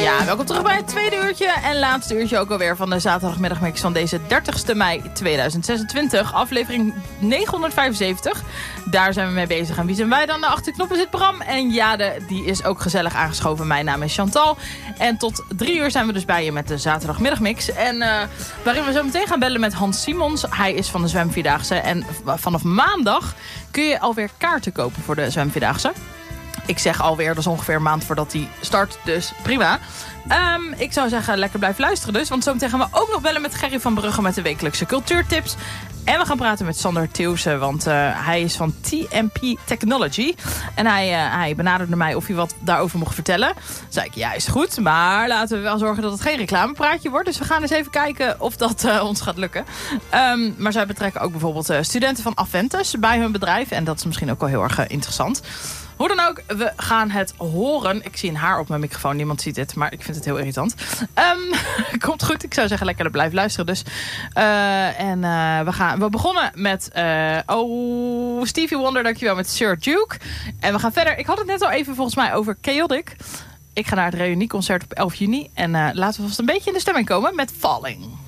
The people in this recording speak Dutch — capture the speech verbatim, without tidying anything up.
Ja, welkom terug bij het tweede uurtje en laatste uurtje ook alweer van de zaterdagmiddagmix van deze dertigste mei tweeduizend zesentwintig. Aflevering negenhonderdvijfenzeventig. Daar zijn we mee bezig. En wie zijn wij dan? De achterknoppen zit Bram. En Jade, die is ook gezellig aangeschoven. Mijn naam is Chantal. En tot drie uur zijn we dus bij je met de zaterdagmiddagmix. En uh, waarin we zo meteen gaan bellen met Hans Simons. Hij is van de Zwemvierdaagse. En vanaf maandag kun je alweer kaarten kopen voor de Zwemvierdaagse. Ik zeg alweer, dat is ongeveer een maand voordat hij start, dus prima. Um, ik zou zeggen, lekker blijven luisteren dus. Want zometeen gaan we ook nog bellen met Gerry van Brugge met de wekelijkse cultuurtips. En we gaan praten met Sander Theeuwse, want uh, hij is van T M P Technology. En hij, uh, hij benaderde mij of hij wat daarover mocht vertellen. Toen zei ik, ja, is goed, maar laten we wel zorgen dat het geen reclamepraatje wordt. Dus we gaan eens even kijken of dat uh, ons gaat lukken. Um, maar zij betrekken ook bijvoorbeeld uh, studenten van Aventus bij hun bedrijf. En dat is misschien ook wel heel erg uh, interessant. Hoe dan ook, we gaan het horen. Ik zie een haar op mijn microfoon, niemand ziet het, maar ik vind het heel irritant. Um, komt goed, ik zou zeggen lekker blijf luisteren dus. Uh, en uh, we, gaan, we begonnen met, uh, oh, Stevie Wonder, dankjewel, met Sir Duke. En we gaan verder, ik had het net al even volgens mij over Chaotic. Ik ga naar het reunieconcert op elf juni. En uh, laten we vast een beetje in de stemming komen met Falling.